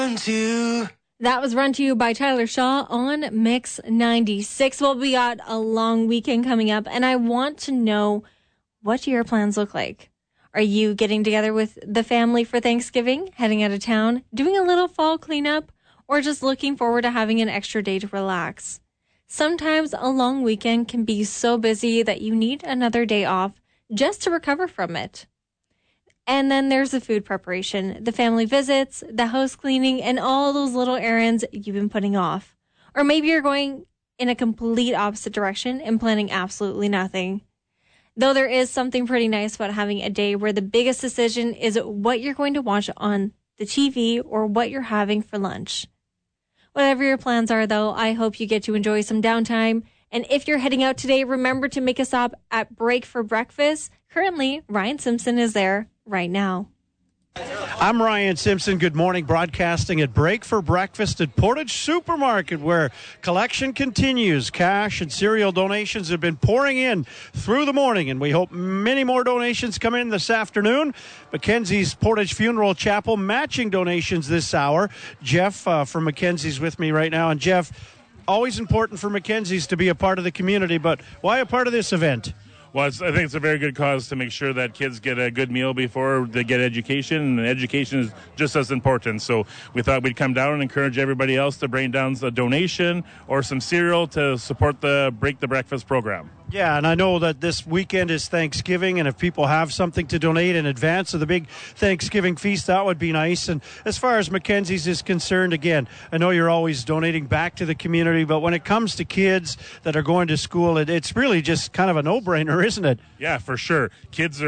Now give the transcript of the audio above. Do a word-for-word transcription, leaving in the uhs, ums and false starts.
That was Run To You by Tyler Shaw on Mix ninety-six. Well, we got a long weekend coming up, and I want to know, what do your plans look like? Are you getting together with the family for Thanksgiving, heading out of town, doing a little fall cleanup, or just looking forward to having an extra day to relax? Sometimes a long weekend can be so busy that you need another day off just to recover from it. And then there's the food preparation, the family visits, the house cleaning, and all those little errands you've been putting off. Or maybe you're going in a complete opposite direction and planning absolutely nothing. Though there is something pretty nice about having a day where the biggest decision is what you're going to watch on the T V or what you're having for lunch. Whatever your plans are, though, I hope you get to enjoy some downtime. And if you're heading out today, remember to make a stop at Break for Breakfast. Currently, Ryan Simpson is there right now. I'm Ryan Simpson. Good morning. Broadcasting at Break for Breakfast at Portage Supermarket, where collection continues. Cash and cereal donations have been pouring in through the morning, and we hope many more donations come in this afternoon. Mackenzie's Portage Funeral Chapel matching donations this hour. Jeff uh, from Mackenzie's with me right now. And Jeff, always important for Mackenzie's to be a part of the community, but why a part of this event? Well, it's, I think it's a very good cause to make sure that kids get a good meal before they get education, and education is just as important. So we thought we'd come down and encourage everybody else to bring down a donation or some cereal to support the Break the Breakfast program. Yeah, and I know that this weekend is Thanksgiving, and if people have something to donate in advance of the big Thanksgiving feast, that would be nice. And as far as Mackenzie's is concerned, again, I know you're always donating back to the community, but when it comes to kids that are going to school, it, it's really just kind of a no-brainer, isn't it? Yeah, for sure. Kids are